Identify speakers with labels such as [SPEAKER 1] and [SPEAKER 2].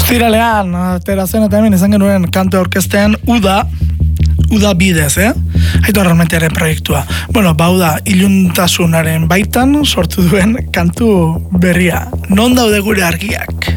[SPEAKER 1] Ostiralean, aterazen eta hemen izan genuen kantu aurkeztean Uda bidez, Aitor Armentiaren proiektua. Bueno, bauda, iluntasunaren baitan sortu duen kantu berria. Non daude gure argiak?